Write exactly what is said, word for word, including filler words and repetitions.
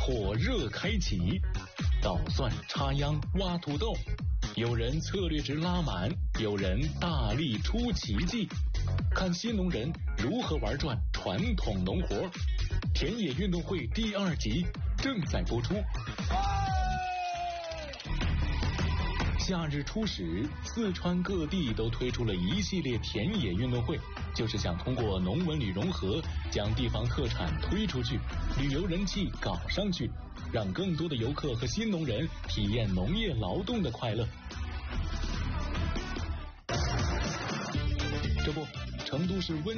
火热开启，捣蒜、插秧、挖土豆，有人策略值拉满，有人大力出奇迹。看新农人如何玩转传统农活。田野运动会第二集正在播出。夏日初始，四川各地都推出了一系列田野运动会，就是想通过农文旅融合，将地方特产推出去，旅游人气搞上去，让更多的游客和新农人体验农业劳动的快乐。这不，成都市温